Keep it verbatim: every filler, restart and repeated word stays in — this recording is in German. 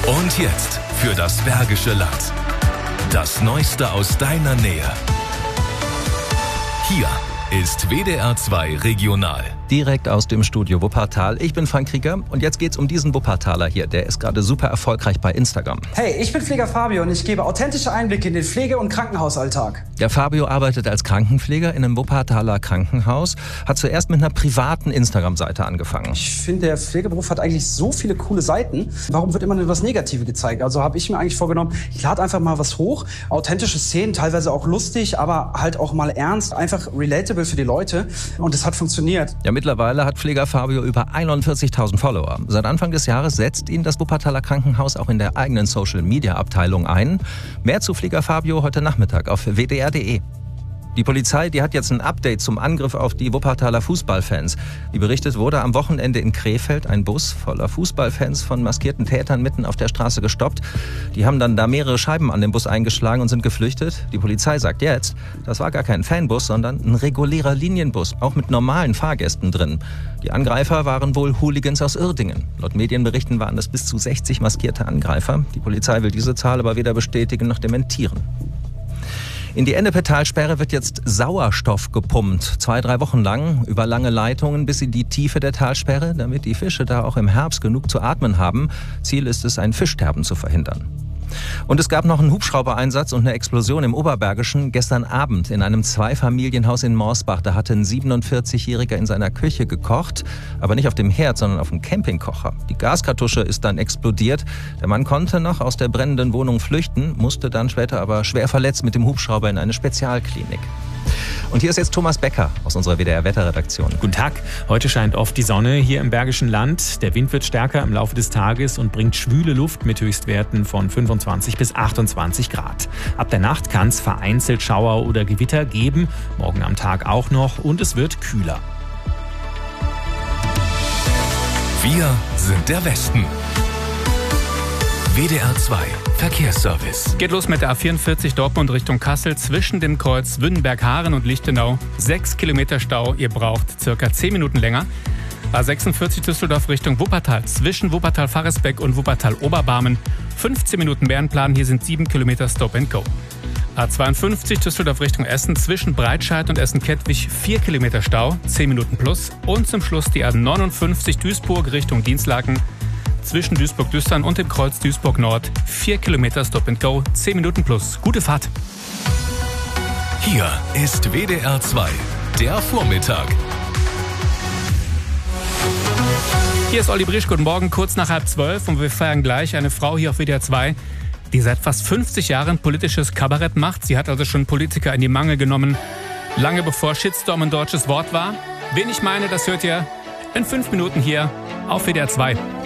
Und jetzt für das Bergische Land. Das Neueste aus deiner Nähe. Hier ist W D R zwei Regional. Direkt aus dem Studio Wuppertal. Ich bin Frank Krieger und jetzt geht's um diesen Wuppertaler hier. Der ist gerade super erfolgreich bei Instagram. Hey, ich bin Pfleger Fabio und ich gebe authentische Einblicke in den Pflege- und Krankenhausalltag. Der Fabio arbeitet als Krankenpfleger in einem Wuppertaler Krankenhaus. Hat zuerst mit einer privaten Instagram-Seite angefangen. Ich finde, der Pflegeberuf hat eigentlich so viele coole Seiten. Warum wird immer nur das Negative gezeigt? Also habe ich mir eigentlich vorgenommen, ich lade einfach mal was hoch. Authentische Szenen, teilweise auch lustig, aber halt auch mal ernst. Einfach relatable für die Leute. Und es hat funktioniert. Ja, mittlerweile hat Pfleger Fabio über einundvierzigtausend Follower. Seit Anfang des Jahres setzt ihn das Wuppertaler Krankenhaus auch in der eigenen Social-Media-Abteilung ein. Mehr zu Pfleger Fabio heute Nachmittag auf w d r punkt d e. Die Polizei, die hat jetzt ein Update zum Angriff auf die Wuppertaler Fußballfans. Wie berichtet wurde am Wochenende in Krefeld ein Bus voller Fußballfans von maskierten Tätern mitten auf der Straße gestoppt. Die haben dann da mehrere Scheiben an dem Bus eingeschlagen und sind geflüchtet. Die Polizei sagt jetzt, das war gar kein Fanbus, sondern ein regulärer Linienbus, auch mit normalen Fahrgästen drin. Die Angreifer waren wohl Hooligans aus Uerdingen. Laut Medienberichten waren das bis zu sechzig maskierte Angreifer. Die Polizei will diese Zahl aber weder bestätigen noch dementieren. In die Ennepetalsperre wird jetzt Sauerstoff gepumpt. Zwei, drei Wochen lang über lange Leitungen bis in die Tiefe der Talsperre, damit die Fische da auch im Herbst genug zu atmen haben. Ziel ist es, ein Fischsterben zu verhindern. Und es gab noch einen Hubschraubereinsatz und eine Explosion im Oberbergischen gestern Abend in einem Zweifamilienhaus in Morsbach. Da hatte ein siebenundvierzigjähriger in seiner Küche gekocht, aber nicht auf dem Herd, sondern auf dem Campingkocher. Die Gaskartusche ist dann explodiert. Der Mann konnte noch aus der brennenden Wohnung flüchten, musste dann später aber schwer verletzt mit dem Hubschrauber in eine Spezialklinik. Und hier ist jetzt Thomas Becker aus unserer W D R-Wetterredaktion. Guten Tag. Heute scheint oft die Sonne hier im Bergischen Land. Der Wind wird stärker im Laufe des Tages und bringt schwüle Luft mit Höchstwerten von fünfundzwanzig bis achtundzwanzig Grad. Ab der Nacht kann es vereinzelt Schauer oder Gewitter geben. Morgen am Tag auch noch und es wird kühler. Wir sind der Westen. W D R zwei Verkehrsservice. Geht los mit der A vierundvierzig Dortmund Richtung Kassel zwischen dem Kreuz Wünnenberg-Haaren und Lichtenau. Sechs Kilometer Stau, ihr braucht circa zehn Minuten länger. A sechsundvierzig Düsseldorf Richtung Wuppertal zwischen Wuppertal-Faresbeck und Wuppertal-Oberbarmen. fünfzehn Minuten Bärenplan, hier sind sieben Kilometer Stop and Go. A zweiundfünfzig Düsseldorf Richtung Essen zwischen Breitscheid und Essen-Kettwig vier Kilometer Stau, zehn Minuten plus. Und zum Schluss die A neunundfünfzig Duisburg Richtung Dienstlaken. Zwischen Duisburg-Düstern und dem Kreuz Duisburg-Nord. vier Kilometer Stop and Go, zehn Minuten plus. Gute Fahrt. Hier ist W D R zwei, der Vormittag. Hier ist Olli Brisch, guten Morgen, kurz nach halb zwölf. Und wir feiern gleich eine Frau hier auf W D R zwei, die seit fast fünfzig Jahren politisches Kabarett macht. Sie hat also schon Politiker in die Mangel genommen, lange bevor Shitstorm ein deutsches Wort war. Wen ich meine, das hört ihr in fünf Minuten hier auf W D R zwei.